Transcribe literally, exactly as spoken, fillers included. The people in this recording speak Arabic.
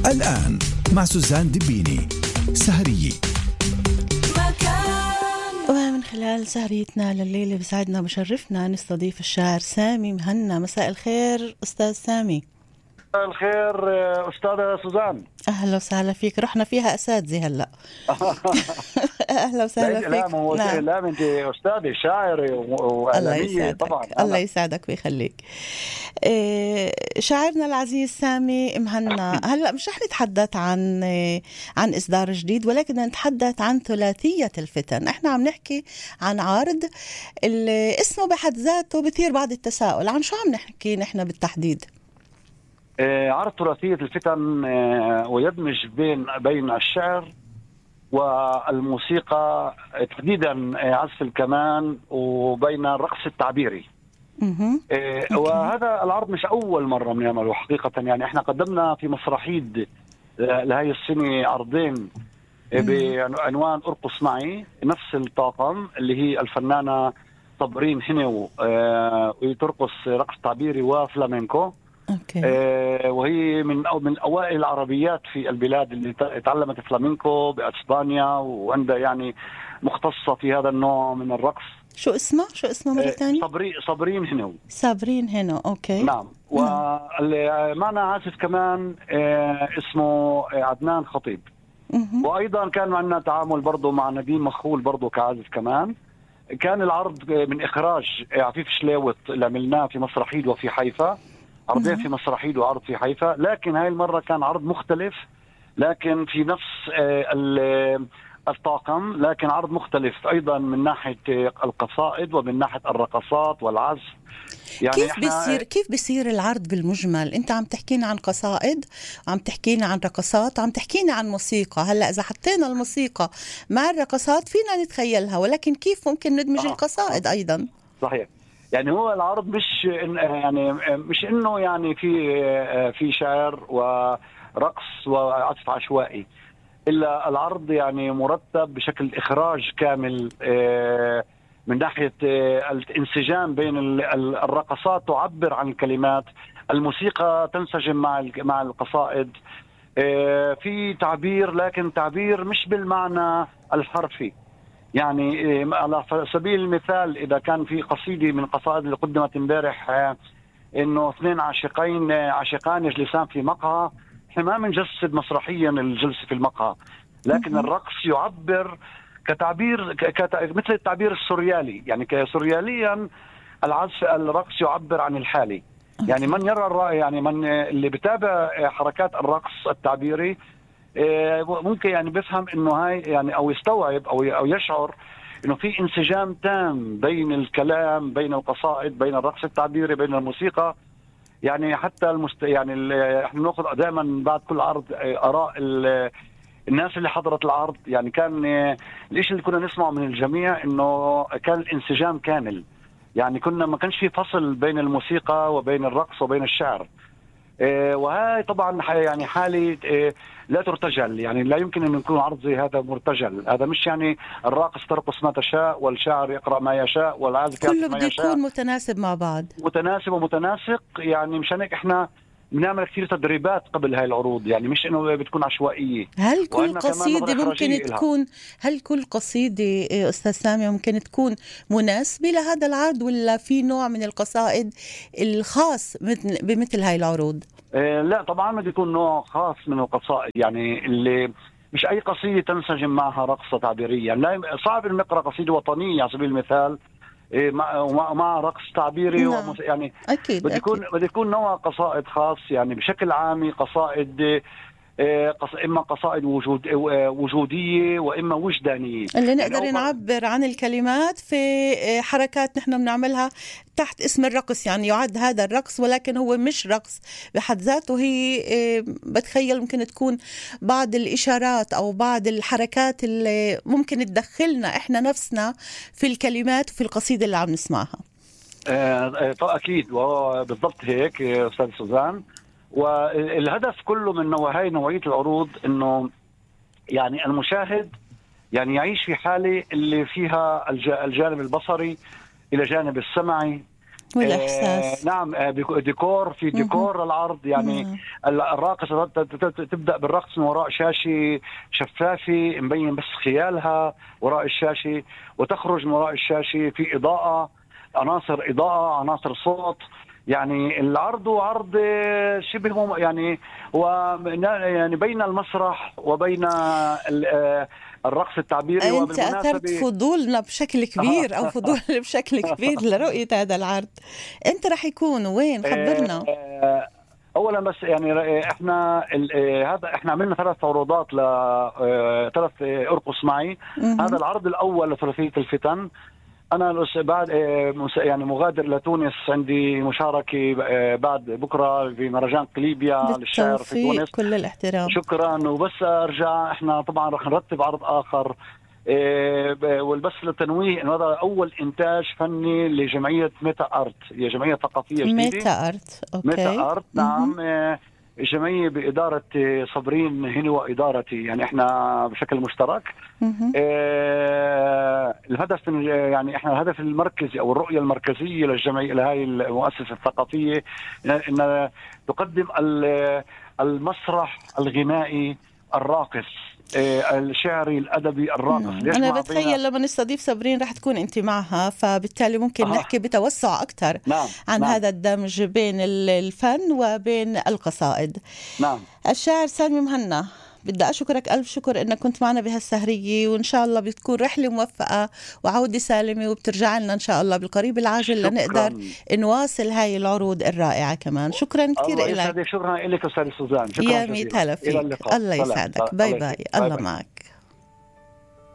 الآن مع سوزان دبيني سهرية. ومن خلال سهريتنا لليلة بسعدنا وبشرفنا نستضيف الشاعر سامي مهنا. مساء الخير أستاذ سامي. مساء الخير أستاذة سوزان. أهلا وسهلا فيك. رحنا فيها أساتذة هلأ. أهلا وسهلا فيك. لا مو نعم. لا أنت أستاذة شاعرة وإعلامية طبعا. الله يسعدك ويخليك. إيه شاعرنا العزيز سامي مهنا، هلأ مش رح نتحدث عن عن إصدار جديد، ولكن نتحدث عن ثلاثية الفتن. احنا عم نحكي عن عرض اللي اسمه بحد ذاته بثير بعض التساؤل. عن شو عم نحكي نحن بالتحديد؟ عرض ثلاثية الفتن ويدمج بين بين الشعر والموسيقى، تحديدا عزف الكمان، وبين الرقص التعبيري. وهذا العرض مش أول مرة بنعمله حقيقة. يعني احنا قدمنا في مسرحية لهي السنة عرضين بعنوان أرقص معي، نفس الطاقم اللي هي الفنانة صابرين هنو وترقص رقص تعبيري وفلامينكو. أوكي. آه وهي من أو من اوائل العربيات في البلاد اللي تعلمت فلامينكو باسبانيا، وعندها يعني مختصه في هذا النوع من الرقص. شو اسمه شو اسمه مره ثانيه؟ آه صابرين صابرين هنو. صابرين هنو. اوكي. نعم. ومعنا عازف كمان آه اسمه عدنان خطيب. مم. وايضا كان معنا تعامل برضه مع نديم مخول برضه كعازف كمان. كان العرض من اخراج عفيف شلاوت اللي عملناه في مسرحية وفي حيفا، عرضين في مسرحية وعرض في حيفا. لكن هاي المرة كان عرض مختلف، لكن في نفس الطاقم، لكن عرض مختلف أيضا من ناحية القصائد ومن ناحية الرقصات والعزف. يعني كيف بيصير كيف بيصير العرض بالمجمل؟ انت عم تحكينا عن قصائد، عم تحكينا عن رقصات، عم تحكينا عن موسيقى. هلا اذا حطينا الموسيقى مع الرقصات فينا نتخيلها، ولكن كيف ممكن ندمج آه. القصائد ايضا؟ صحيح. يعني هو العرض مش يعني مش انه يعني في في شعر ورقص وعزف عشوائي، الا العرض يعني مرتب بشكل اخراج كامل من ناحيه الانسجام بين الرقصات تعبر عن الكلمات، الموسيقى تنسجم مع مع القصائد، في تعبير لكن تعبير مش بالمعنى الحرفي. يعني على سبيل المثال إذا كان في قصيدة من القصائد اللي قدمت امبارح إنه اثنين عاشقين عاشقان يجلسان في مقهى، احنا ما بنجسد مسرحيا الجلسة في المقهى، لكن الرقص يعبر كتعبير كت... مثل التعبير السوريالي. يعني كسورياليا العزف الرقص يعبر عن الحالي. يعني من يرى الرأي، يعني من اللي بتابع حركات الرقص التعبيري ممكن يعني بفهم انه هاي يعني او يستوعب او او يشعر انه في انسجام تام بين الكلام، بين القصائد، بين الرقص التعبيري، بين الموسيقى. يعني حتى المست يعني احنا بناخذ دائما بعد كل عرض اراء الناس اللي حضرت العرض. يعني كان الشيء اللي كنا نسمعه من الجميع انه كان الانسجام كامل. يعني كنا ما كانش في فصل بين الموسيقى وبين الرقص وبين الشعر. وهاي طبعا يعني حالة لا ترتجل. يعني لا يمكن أن يكون عرض زي هذا مرتجل. هذا مش يعني الراقص ترقص ما تشاء والشاعر يقرأ ما يشاء والعازف يعزف ما يشاء. كله بده يكون متناسب مع بعض، متناسب ومتناسق. يعني مشان هيك احنا بنعمل كثير تدريبات قبل هاي العروض، يعني مش انه بتكون عشوائيه. هل كل قصيده ممكن تكون هل كل قصيده استاذ سامي ممكن تكون مناسبه لهذا العرض، ولا في نوع من القصائد الخاص بمثل هاي العروض؟ آه لا طبعا بده يكون نوع خاص من القصائد، يعني اللي مش اي قصيده تنسجم معها رقصه تعبيريه. يعني صعب ان نقرا قصيده وطنيه على سبيل المثال مع مع رقص تعبيري. نعم. يعني أكيد بده يكون بده يكون نوع قصائد خاص. يعني بشكل عام قصائد اما قصائد وجود وجوديه واما وجدانيه اللي نقدر يعني نعبر عن الكلمات في حركات نحن بنعملها تحت اسم الرقص. يعني يعد هذا الرقص ولكن هو مش رقص بحد ذاته. هي بتخيل ممكن تكون بعض الاشارات او بعض الحركات اللي ممكن تدخلنا احنا نفسنا في الكلمات وفي القصيده اللي عم نسمعها. آه اكيد بالضبط هيك استاذ سوزان. والهدف كله من هاي نوعية العروض انه يعني المشاهد يعني يعيش في حالة اللي فيها الجانب البصري الى جانب السمعي والإحساس. آه نعم، آه ديكور، في ديكور العرض يعني. مم. الراقصة تبدأ بالرقص من وراء شاشة شفافة مبين بس خيالها وراء الشاشة، وتخرج من وراء الشاشة في إضاءة، عناصر إضاءة، عناصر صوت. يعني العرض عرض شبه يعني هو يعني بين المسرح وبين الرقص التعبيري. أنت أثرت فضولنا بشكل كبير أو فضول بشكل كبير لرؤية هذا العرض. أنت رح يكون وين؟ خبرنا. اولا بس يعني احنا هذا احنا عملنا ثلاث عروضات لثلاث ارقص معي. هذا العرض الاول لثلاثيه الفتن. أنا بعد يعني مغادر لتونس، عندي مشاركة بعد بكرة في مهرجان قليبيا للشعر في تونس. كل الاحترام. شكرا. وبس أرجع، إحنا طبعا رح نرتب عرض آخر، والبس للتنويه إنه هذا أول إنتاج فني لجمعية ميتا أرت، هي جمعية ثقافية جديدة. ميتا أرت. أوكي. ميتا أرت نعم. جمعية بإدارة صابرين هني وإدارتي، يعني إحنا بشكل مشترك. آه الهدف يعني إحنا الهدف المركزي أو الرؤية المركزية للجمعية لهذه المؤسسة الثقافية إن تقدم المسرح الغنائي الراقص، آه الشعري الأدبي الراقص. ليش أنا بتخيل لما نستضيف صابرين رح تكون أنت معها، فبالتالي ممكن آه. نحكي بتوسع أكثر. نعم. عن نعم. هذا الدمج بين الفن وبين القصائد. نعم. الشاعر سامي مهنا، بدي أشكرك ألف شكر إنك كنت معنا بهالسهرية، وإن شاء الله بتكون رحلة موفقة وعودة سالمة، وبترجع لنا إن شاء الله بالقريب العاجل لنقدر نواصل هاي العروض الرائعة كمان. شكرا كثير لك. شكرا لك أستاذ سوزان. يا ميت هلا فيك. الله يسعدك. باي باي. الله معك.